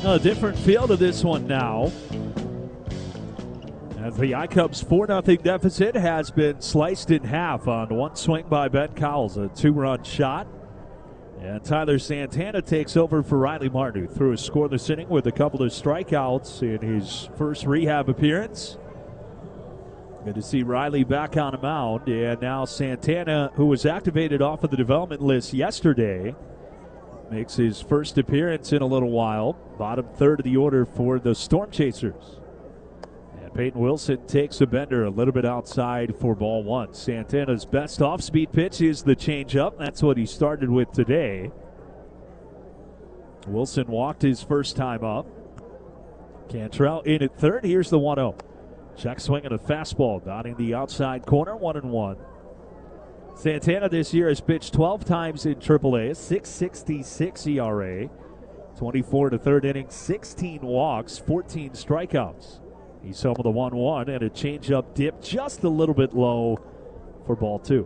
A different feel to this one now, as the iCubs 4-0 deficit has been sliced in half on one swing by Ben Cowles, a 2-run shot. And Tyler Santana takes over for Riley Martin, who threw a scoreless inning with a couple of strikeouts in his first rehab appearance. Good to see Riley back on the mound. And now Santana, who was activated off of the development list yesterday, makes his first appearance in a little while. Bottom third of the order for the Storm Chasers. And Peyton Wilson takes a bender a little bit outside for ball one. Santana's best off-speed pitch is the changeup. That's what he started with today. Wilson walked his first time up. Cantrell in at third. Here's the 1-0. Check swing and a fastball dotting the outside corner, 1-1. Santana this year has pitched 12 times in AAA, 6.66 ERA, 24 to third inning, 16 walks, 14 strikeouts. He's home with a 1-1 and a changeup dip just a little bit low for ball two.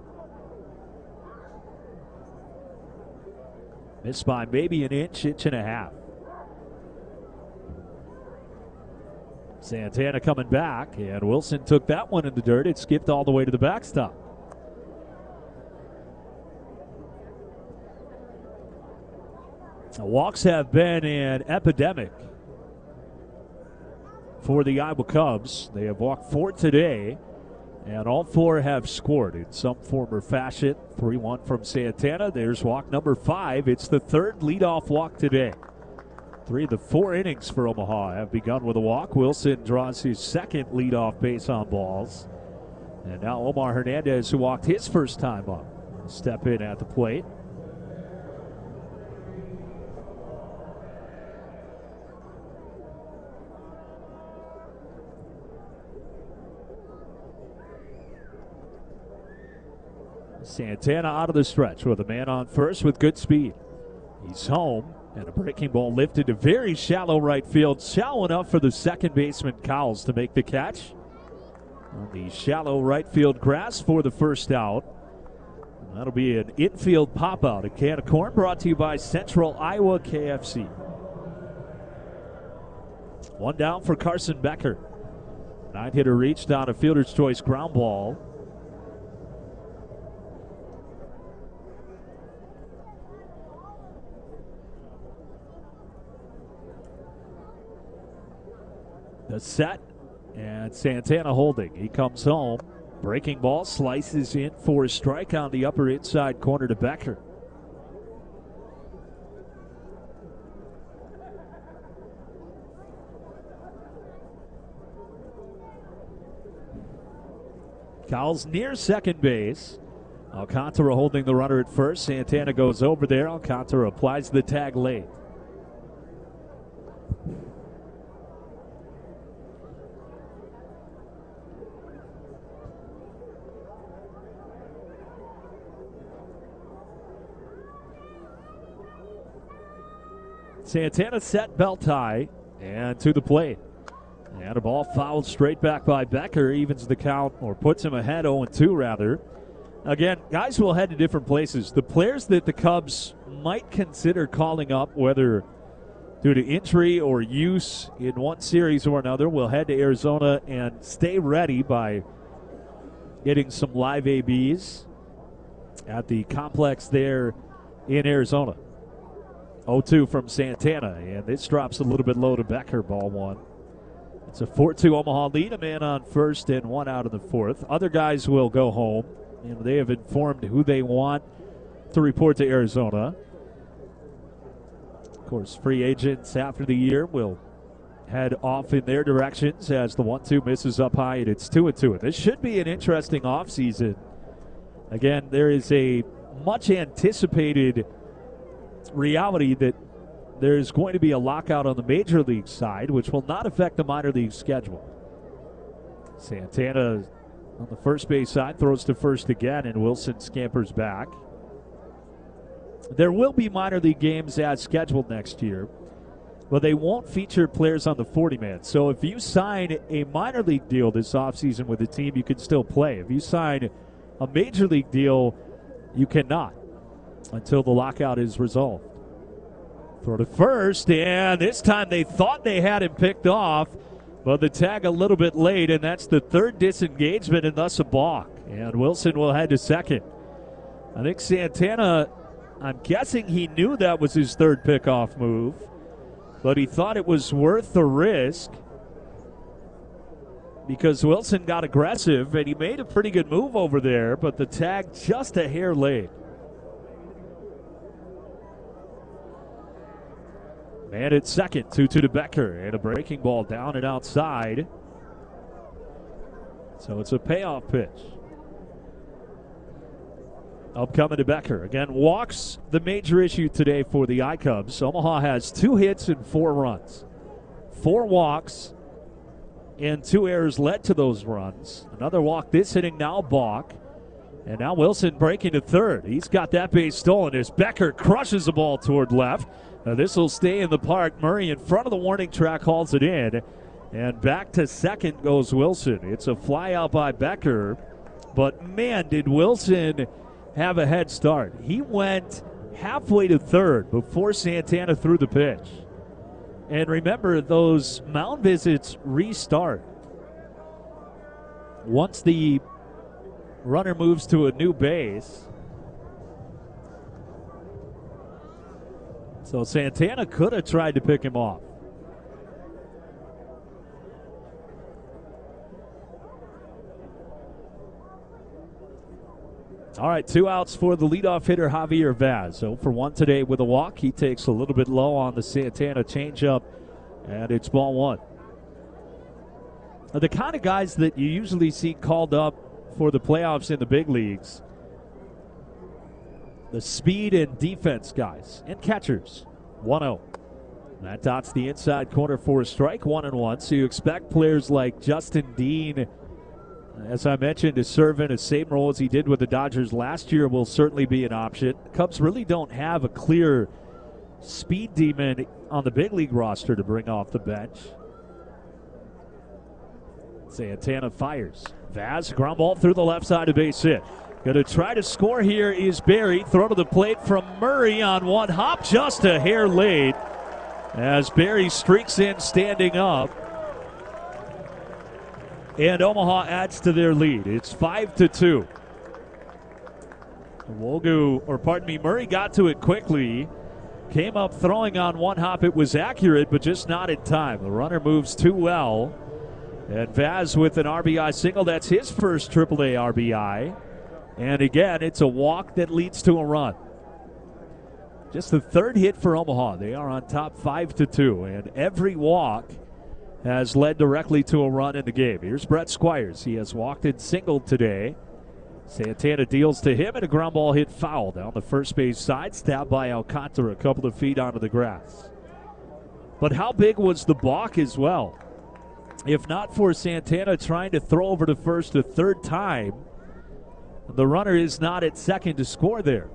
Missed by maybe an inch and a half. Santana coming back, and Wilson took that one in the dirt. It skipped all the way to the backstop. Walks have been an epidemic for the Iowa Cubs. They have walked 4 today, and all 4 have scored in some form or fashion. 3-1 from Santana. There's walk number 5. It's the third leadoff walk today. 3 of the 4 innings for Omaha have begun with a walk. Wilson draws his second leadoff base on balls. And now Omar Hernandez, who walked his first time up, will step in at the plate. Santana out of the stretch with a man on first with good speed. He's home, and a breaking ball lifted to very shallow right field. Shallow enough for the second baseman Cowles to make the catch on the shallow right field grass for the first out. And that'll be an infield pop-out. A can of corn brought to you by Central Iowa KFC. One down for Carson Becker. 9-hitter reached on a fielder's choice ground ball. The set, and Santana holding. He comes home. Breaking ball slices in for a strike on the upper inside corner to Becker. Cowles near second base. Alcantara holding the runner at first. Santana goes over there. Alcantara applies the tag late. Santana set, belt tie, and to the plate. And a ball fouled straight back by Becker, evens the count, or puts him ahead 0-2 rather. Again, guys will head to different places. The players that the Cubs might consider calling up, whether due to injury or use in one series or another, will head to Arizona and stay ready by getting some live ABs at the complex there in Arizona. 0-2 from Santana, and this drops a little bit low to Becker, ball one. It's a 4-2 Omaha lead, a man on first and one out in the fourth. Other guys will go home, and they have informed who they want to report to Arizona. Of course, free agents after the year will head off in their directions as the 1-2 misses up high, and it's 2-2. This should be an interesting offseason. Again, there is a much anticipated reality that there's going to be a lockout on the major league side, which will not affect the minor league schedule. Santana on the first base side throws to first again, and Wilson scampers back. There will be minor league games as scheduled next year, but they won't feature players on the 40-man. So if you sign a minor league deal this offseason with a team, you can still play. If you sign a major league deal, you cannot until the lockout is resolved. Throw to first, and this time they thought they had him picked off, but the tag a little bit late, and that's the third disengagement and thus a balk. And Wilson will head to second. I think Santana, I'm guessing he knew that was his third pickoff move, but he thought it was worth the risk because Wilson got aggressive, and he made a pretty good move over there, but the tag just a hair late. And it's second, 2-2 to Becker, and a breaking ball down and outside. So it's a payoff pitch. Upcoming to Becker. Again, walks the major issue today for the I-Cubs. Omaha has 2 hits and 4 runs. 4 walks and 2 errors led to those runs. Another walk this inning, now balk. And now Wilson breaking to third. He's got that base stolen as Becker crushes the ball toward left. This will stay in the park. Murray in front of the warning track hauls it in. And back to second goes Wilson. It's a fly out by Becker. But man, did Wilson have a head start. He went halfway to third before Santana threw the pitch. And remember, those mound visits restart. Once the runner moves to a new base. So Santana could have tried to pick him off. All right, 2 outs for the leadoff hitter, Javier Vaz. 0 for 1 today with a walk. He takes a little bit low on the Santana changeup, and it's ball 1. The kind of guys that you usually see called up for the playoffs in the big leagues, the speed and defense guys and catchers. 1-0. That dots the inside corner for a strike, 1-1. So you expect players like Justin Dean, as I mentioned, to serve in the same role as he did with the Dodgers last year will certainly be an option. Cubs really don't have a clear speed demon on the big league roster to bring off the bench. Santana fires. Vaz, ground ball through the left side of base hit. Going to try to score here is Barry. Throw to the plate from Murray on one hop, just a hair late as Barry streaks in standing up. And Omaha adds to their lead. It's 5-2. Murray got to it quickly. Came up throwing on one hop. It was accurate, but just not in time. The runner moves too well. And Vaz with an RBI single. That's his first AAA RBI. And again, it's a walk that leads to a run. Just the third hit for Omaha. They are on top 5-2. And every walk has led directly to a run in the game. Here's Brett Squires. He has walked and singled today. Santana deals to him, and a ground ball hit foul down the first base side. Stabbed by Alcantara a couple of feet onto the grass. But how big was the balk as well? If not for Santana trying to throw over to first a third time, the runner is not at second to score there.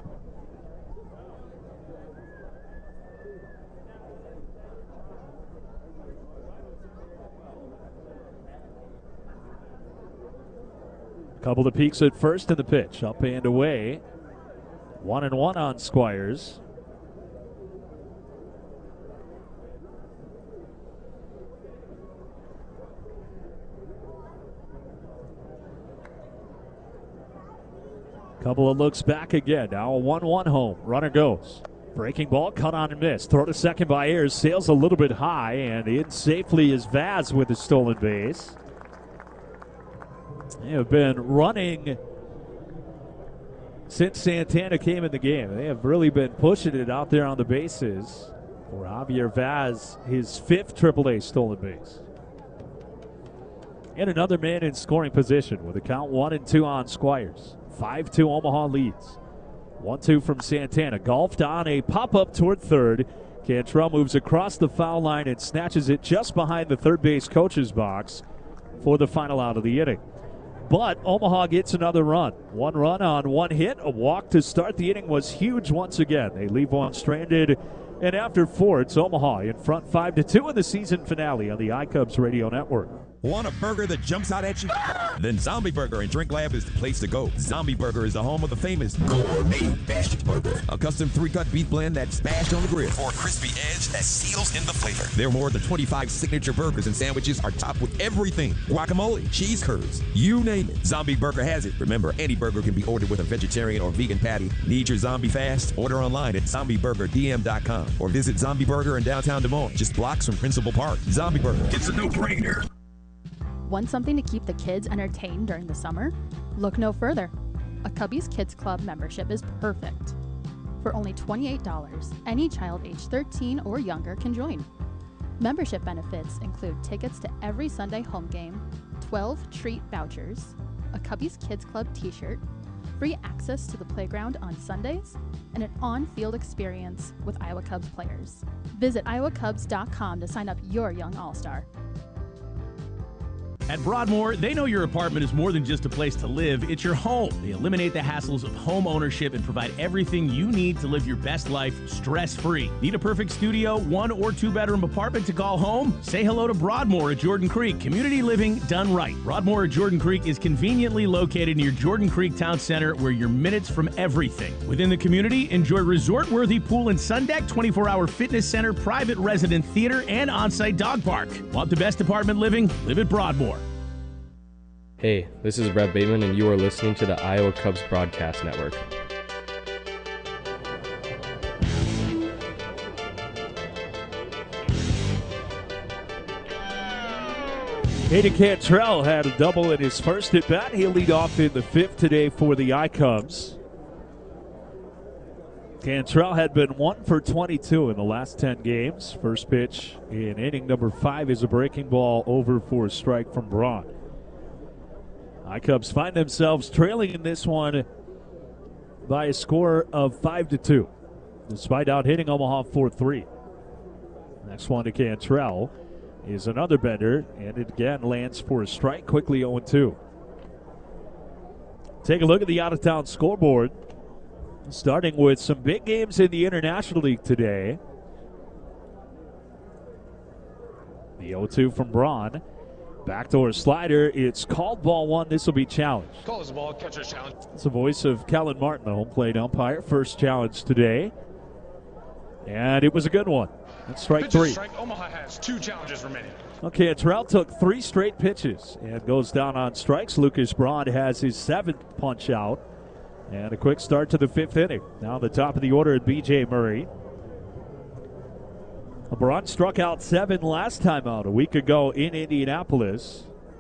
Couple of peeks at first in the pitch. Up and away. 1-1 on Squires. Couple of looks back again. Now a 1-1 home. Runner goes. Breaking ball, cut on and miss. Throw to second by Ayers. Sails a little bit high, and in safely is Vaz with the stolen base. They have been running since Santana came in the game. They have really been pushing it out there on the bases for Javier Vaz, his 5th AAA stolen base. And another man in scoring position with a count 1-2 on Squires. 5-2 Omaha leads. 1-2 from Santana. Golfed on a pop-up toward third. Cantrell moves across the foul line and snatches it just behind the third base coach's box for the final out of the inning. But Omaha gets another run. 1 run on 1 hit. A walk to start the inning was huge once again. They leave one stranded. And after 4, it's Omaha in front 5-2 in the season finale on the iCubs Radio Network. Want a burger that jumps out at you? Then Zombie Burger and Drink Lab is the place to go. Zombie Burger is the home of the famous Gourmet Bashed Burger, a custom 3-cut beef blend that's bashed on the grill for a crispy edge that seals in the flavor. Their more than 25 signature burgers and sandwiches are topped with everything: guacamole, cheese curds, you name it. Zombie Burger has it. Remember, any burger can be ordered with a vegetarian or vegan patty. Need your zombie fast? Order online at zombieburgerdm.com or visit Zombie Burger in downtown Des Moines, just blocks from Principal Park. Zombie Burger, it's a no-brainer. Want something to keep the kids entertained during the summer? Look no further. A Cubbies Kids Club membership is perfect. For only $28, any child age 13 or younger can join. Membership benefits include tickets to every Sunday home game, 12 treat vouchers, a Cubbies Kids Club t-shirt, free access to the playground on Sundays, and an on-field experience with Iowa Cubs players. Visit iowacubs.com to sign up your young all-star. At Broadmoor, they know your apartment is more than just a place to live, it's your home. They eliminate the hassles of home ownership and provide everything you need to live your best life stress-free. Need a perfect studio, 1 or 2 bedroom apartment to call home? Say hello to Broadmoor at Jordan Creek. Community living done right. Broadmoor at Jordan Creek is conveniently located near Jordan Creek Town Center, where you're minutes from everything. Within the community, enjoy resort-worthy pool and sun deck, 24-hour fitness center, private resident theater, and on-site dog park. Want the best apartment living? Live at Broadmoor. Hey, this is Brett Bateman, and you are listening to the Iowa Cubs Broadcast Network. Hayden Cantrell had a double in his first at bat. He'll lead off in the 5th today for the I-Cubs. Cantrell had been 1 for 22 in the last 10 games. First pitch in inning number 5 is a breaking ball over for a strike from Braun. I-Cubs find themselves trailing in this one by a score of 5-2, despite out-hitting Omaha 4-3. Next one to Cantrell is another bender, and it again lands for a strike, quickly 0-2. Take a look at the out-of-town scoreboard, starting with some big games in the International League today. The 0-2 from Braun. Backdoor slider. It's called ball 1. This will be challenged. Calls the ball, catcher's challenge. It's the voice of Kellen Martin, the home plate umpire. First challenge today. And it was a good one. That's strike 3. Strike. Omaha has 2 challenges remaining. Okay, Terrell took 3 straight pitches and goes down on strikes. Lucas Braun has his 7th punch out. And a quick start to the 5th inning. Now the top of the order at B.J. Murray. Braun struck out 7 last time out a week ago in Indianapolis.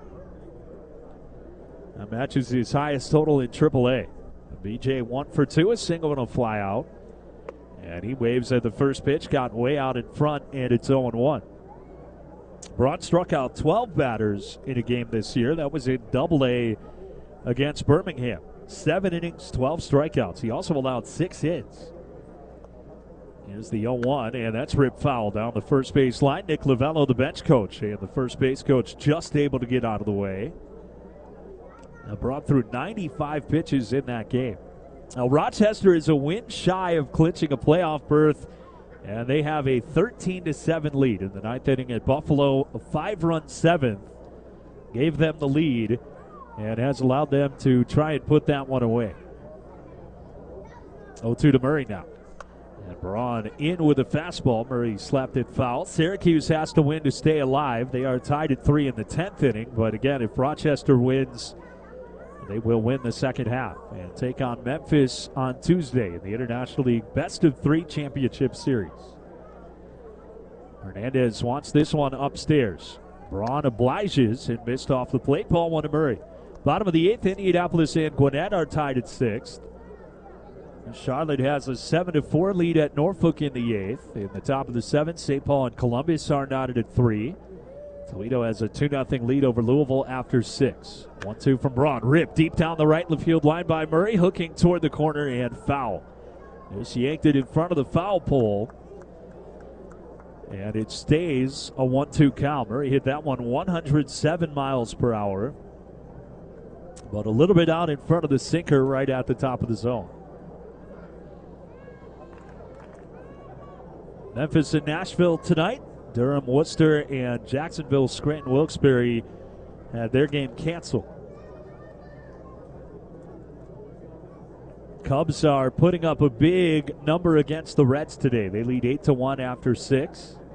That matches his highest total in AAA. BJ 1 for 2, a single and a fly out. And he waves at the first pitch, got way out in front, and it's 0-1. Braun struck out 12 batters in a game this year. That was in AA against Birmingham. 7 innings, 12 strikeouts. He also allowed 6 hits. Here's the 0-1, and that's ripped foul down the first base line. Nick Lavello, the bench coach, and the first base coach just able to get out of the way. Now Braun threw 95 pitches in that game. Now Rochester is a win shy of clinching a playoff berth, and they have a 13-7 lead in the 9th inning at Buffalo. A 5-run 7th gave them the lead and has allowed them to try and put that one away. 0-2 to Murray now. And Braun in with a fastball. Murray slapped it foul. Syracuse has to win to stay alive. They are tied at 3 in the 10th inning. But again, if Rochester wins, they will win the second half and take on Memphis on Tuesday in the International League Best-of-3 Championship Series. Hernandez wants this one upstairs. Braun obliges and missed off the plate. Ball 1 to Murray. Bottom of the 8th, Indianapolis and Gwinnett are tied at 6th. Charlotte has a 7-4 lead at Norfolk in the 8th. In the top of the 7th, St. Paul and Columbus are knotted at 3. Toledo has a 2-0 lead over Louisville after 6. 1-2 from Braun. Ripped deep down the right field line by Murray, hooking toward the corner and foul. Just yanked it in front of the foul pole. And it stays a 1-2 count. Murray hit that one 107 miles per hour. But a little bit out in front of the sinker right at the top of the zone. Memphis and Nashville tonight. Durham, Worcester, and Jacksonville, Scranton, Wilkes-Barre had their game canceled. Cubs are putting up a big number against the Reds today. They lead 8-1 after 6.